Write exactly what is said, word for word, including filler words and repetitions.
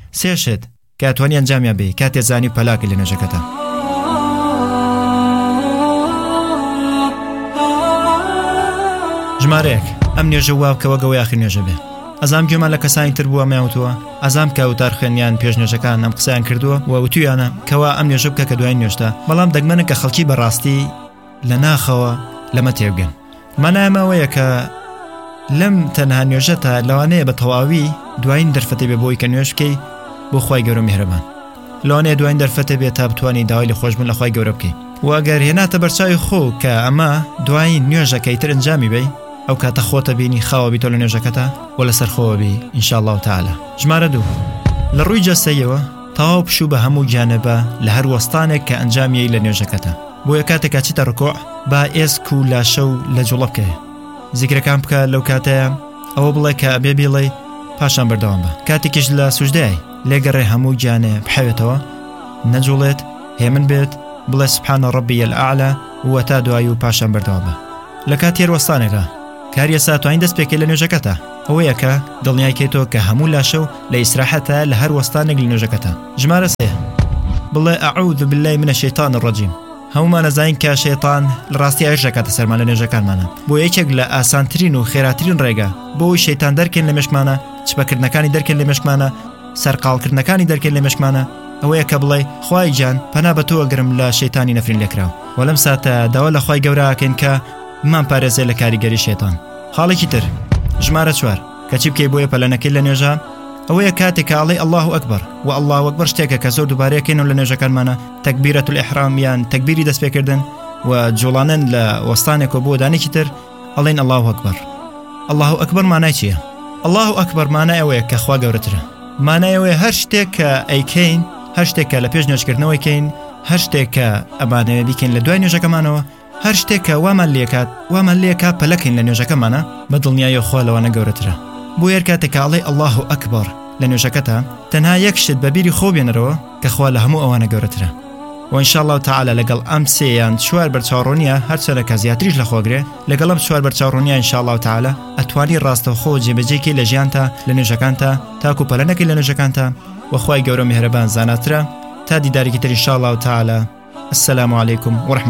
سێشت کە توانی ئەنجامیان بێ کاتێ زانی پەلاکی لە نوێژەکەتە. ژمارەیەک ئەم نوێژە واوکەوە گەوەی ئاخر نوێژە بێ. ئەزام گوێمان لە کەسانی تر بووە مایوتووە، ئەزام کە وتار خوێنیان پێش نوێژەکان ئەم قسەیان کردووە و وتویانە کەوا ئەم نوێژە بکە کە دوای نوێژدا، بەڵام دەگمەنە کە خەڵکی بەڕاستی لە ناخەوە لەمە تێبگەن. مانایەمەوەیە کە لەم تەنها نوێژەتە لەوانەیە بە تەواوی دوایین دەرفەتە بێ بۆی کە نوێژ بکەی بۆ خوای گەورە میهرەبان. لەوانەیە دوایین دەرفەتە بێت تا بتوانی داوای لە خۆشبوون لە خوای گەورە بکەی. و ئەگەر هێناتە بەرچاوی خۆ کە ئەمە دوایین نوێژەکەی تر ئەنجامی بێ، ئەو کاتە خۆتە بینی خاوە بیتۆ لە نوێژەکەتە و لەسەر خۆوە بی ئینشاءالله تعالی. ژمارە دوو لە ڕووی جەستەیەوە تەواو پشوو بە هەموو جانەبە لە هەر وەستانێک کە ئەنجامیەی لە نوێژەکەتە. بۆیە کاتێکا چیتە ڕکوع با ئێسک و لاشە و لە جوڵە بکەیە، زیکرەکان بکە لەو کاتەیە ئەوە بڵێ کە بێ بێڵێ پاشان بەردەوام بە. کاتێکیش لە سوژدای لێگەڕێ هەموو جانێ بحەوێتەوە، نەجوڵێت هێمن بێت، بڵێ سبحان ڕەبی الأعلى و تا دوایی و پاشان بەردەوام بە. لە کاتی هێروەستانێکە کاریە ساتوانین دەست پێکەی لە نوێژەکەتە، ئەوەیە کە دڵنیایکەیتەوە کە هەموو لاشە و لە ئیسراحەتە لە هەر وەستانێک لە نوێژەکەتە. ژمارە سێ بڵێ ئەعوذ بالله من الشیطان الرجیم. هەمومان ئەزانین کە شەیطان لە ڕاستی ئەژەکەتە سەرمان لە نوێژەکانمانە، بۆ یەکێک لە ئاسانترین و خێراترین ڕێگە بۆ ئەوی شەیطان دەرکەین لە مێشکمانە، چپەکردنەکانی دەرکەین لە مێشکمانە، سەرقاڵکردنەکانی دەرکەین لە مێشکمانە، ئەوەیە کە بڵێ خوای جان پەنا بە تۆ ئەگرم لە شەیطانی نەفرین لێکراو و لەم ساتە داوا لە خوای گەورە ئاکەین کە مان پارێزێ لە کاریگەری شەیطان. خاڵێکی تر ژمارە چوار کەچی بکەی بۆیە پەلەنەکەی لە نوێژە، ئەوەیە کاتێک ئاڵێ الله ئەکبەر و الله ئەکبەر شتێکە کە زۆر دووبارەیەکەین و لە نوێژەکانمانە تەکبیرەت الئیحرام یان تەکبیری دەستپێکردن و جوڵانن لە وەستانێکەوە بۆ دانێکی تر ئەڵێن الله ئەکبەر. الله ئەکبەر مانای چییە؟ الله ئەکبەر مانای ئەوەیە کە خوا گەورەترە، مانای ئەوەیە هەر شتێک کە ئەیکەین، هەر شتێک کە لە پێش نوێژکردنەوەی کەین، هەر شتێک کە ئەمانەوێ بیکەین لە دوای نوێژەکەمانەوە، هەر شتێک کە وامان لێکات وامان لێکا پەلەکەین لە نوێژەکەمانە بە دڵنیایی خوا لەوانە گەورەترە. بۆ هەر کاتێک کە ئەڵێ الله ئەکبەر لە نوێژەکەتە تەنها یەک شت بە بیری خۆ بێنەرەوە کە خوا لە هەموو ئەوانە گەورەترە. و ئینشاءالله تعالی لەگەڵ ئەم سێیان چوار بەرچاوڕۆنیە هەرچەندە کە زیاتریش لە خۆگرێ، لەگەڵ ئەم چوار بەرچاوڕۆنیە ئینشاءالله تعالی ئەتوانی ڕاستەوخۆ جێبەجێکی لە ژیانتە لە نوێژەکانتە تاکو پەلەنەکەی لە نوێژەکانتە و خوای گەورە میهرەبان زاناترە. تا دیدارێکی تر ئینشاءالله تعالی. السلام علیکم و رحمة